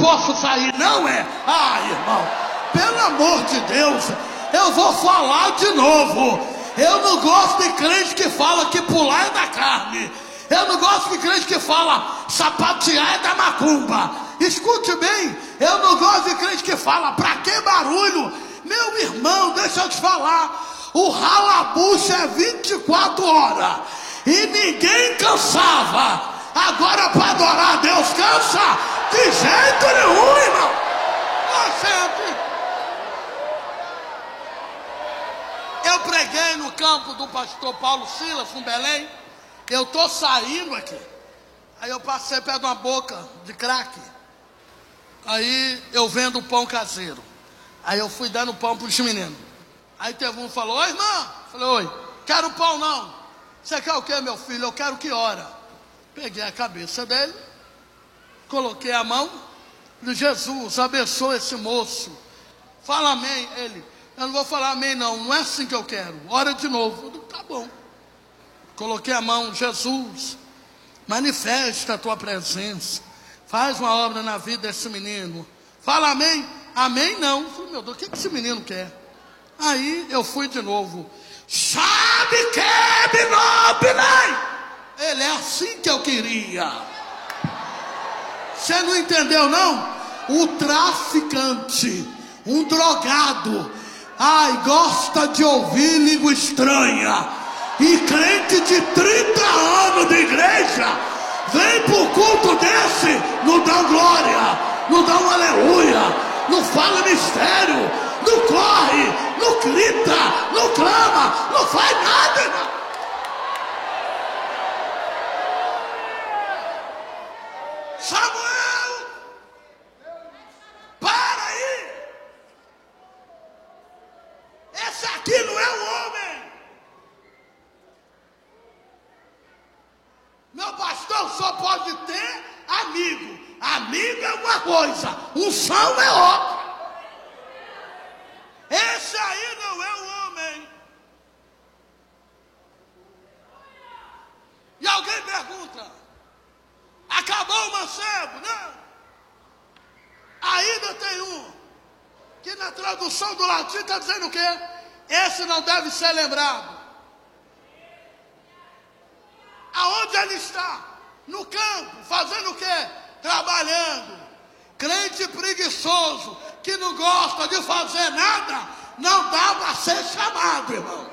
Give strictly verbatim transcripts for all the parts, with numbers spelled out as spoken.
posso sair, não é? Ah, irmão, pelo amor de Deus, eu vou falar de novo. Eu não gosto de crente que fala que pular é da carne. Eu não gosto de crente que fala sapatear é da macumba. Escute bem, eu não gosto de crente que fala pra que barulho? Meu irmão, deixa eu te falar, o ralabucha é vinte e quatro horas e ninguém cansava. Agora para adorar a Deus cansa? De jeito nenhum, irmão. Gente, eu preguei no campo do pastor Paulo Silas, em Belém. Eu tô saindo aqui. Aí eu passei perto de uma boca de crack. Aí eu vendo pão caseiro. Aí eu fui dando pão para os meninos. Aí teve um que falou: oi, irmã. Falei: oi, quero pão não. Você quer o quê, meu filho? Eu quero que ora. Peguei a cabeça dele, coloquei a mão. Falei: Jesus, abençoa esse moço. Fala amém. Ele: eu não vou falar amém não, não é assim que eu quero. Ora de novo. Falei: tá bom. Coloquei a mão: Jesus, manifesta a tua presença. Faz uma obra na vida desse menino. Fala amém. Amém não. Falei: meu Deus, o que esse menino quer? Aí eu fui de novo. Sabe que é nobre? Ele é assim que eu queria. Você não entendeu não? O traficante, um drogado, ai, gosta de ouvir língua estranha. E crente de trinta anos de igreja vem pro culto desse, não dá glória, não dá um aleluia, não fala mistério, não corre, não grita, não clama, não faz nada, irmão. Samuel, para aí. Esse aqui não é o homem. Meu pastor só pode ter amigo. Amigo é uma coisa, unção é outra. Esse aí não é o homem. E alguém pergunta: acabou o mancebo? Não. Ainda tem um que na tradução do latim está dizendo o quê? Esse não deve ser lembrado. Aonde ele está? No campo, fazendo o quê? Trabalhando. Crente preguiçoso, que não gosta de fazer nada, não dá para ser chamado, irmão.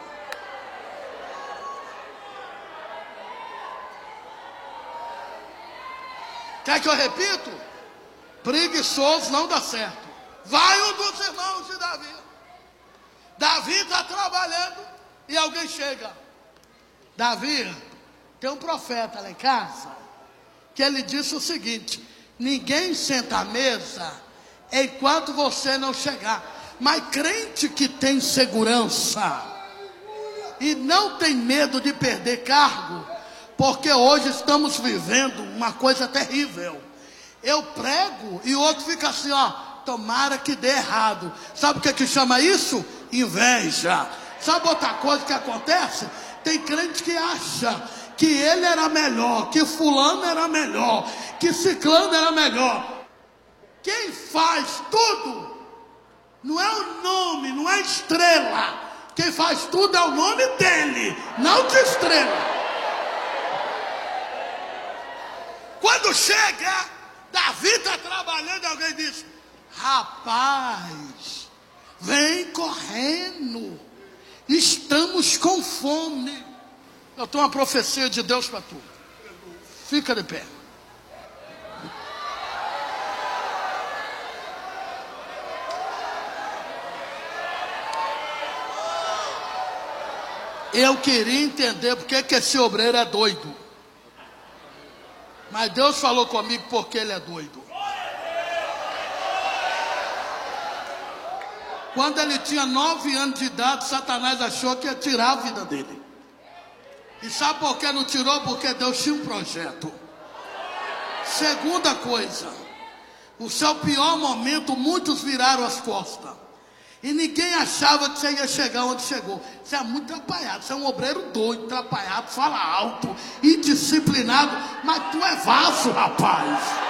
Quer que eu repito? Preguiçoso não dá certo. Vai um dos irmãos de Davi. Davi está trabalhando e alguém chega: Davi, tem um profeta lá em casa que ele disse o seguinte: ninguém senta à mesa enquanto você não chegar. Mas crente que tem segurança e não tem medo de perder cargo, porque hoje estamos vivendo uma coisa terrível. Eu prego e o outro fica assim, ó, tomara que dê errado. Sabe o que que chama isso? Inveja. Sabe outra coisa que acontece? Tem crente que acha que ele era melhor, que fulano era melhor, que ciclano era melhor. Quem faz tudo não é o nome, não é estrela. Quem faz tudo é o nome dele, não de estrela. Quando chega, Davi está trabalhando e alguém diz: rapaz, vem correndo, estamos com fome. Eu tenho uma profecia de Deus para tu. Fica de pé. Eu queria entender porque que esse obreiro é doido. Mas Deus falou comigo porque ele é doido. Quando ele tinha nove anos de idade, Satanás achou que ia tirar a vida dele. E sabe por que não tirou? Porque Deus tinha um projeto. Segunda coisa, o seu pior momento, muitos viraram as costas. E ninguém achava que você ia chegar onde chegou. Você é muito atrapalhado, você é um obreiro doido, atrapalhado, fala alto, indisciplinado, mas tu é vaso, rapaz.